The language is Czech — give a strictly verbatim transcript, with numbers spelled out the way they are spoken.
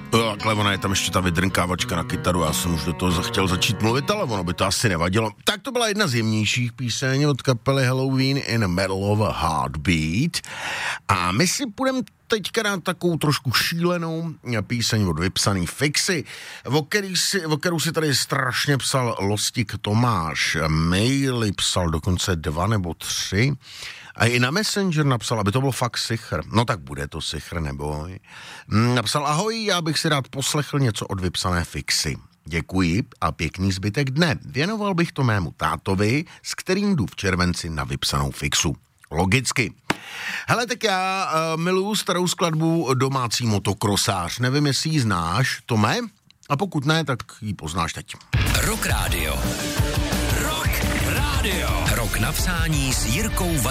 Takhle ona je tam ještě ta vydrnkávačka na kytaru, já jsem už do toho chtěl začít mluvit, ale ono by to asi nevadilo. Tak to byla jedna z jemnějších píseň od kapely Halloween in the Middle of a Heartbeat. A my si půjdeme teďka dát takovou trošku šílenou píseň od vypsaný Fixy, o, který si, o kterou si tady strašně psal Lostík Tomáš. Maily psal dokonce dva nebo tři. A i na Messenger napsal, aby to bylo fakt sichr. No tak bude to sichr, neboj. Napsal, ahoj, já bych si rád poslechl něco od vypsané Fixy. Děkuji a pěkný zbytek dne. Věnoval bych to mému tátovi, s kterým jdu v červenci na vypsanou Fixu. Logicky. Hele, tak já uh, miluju starou skladbu Domácí motokrosář. Nevím, jestli ji znáš, Tome? A pokud ne, tak ji poznáš teď. Rock Radio. Rock Radio. Rok napsání s Jirkou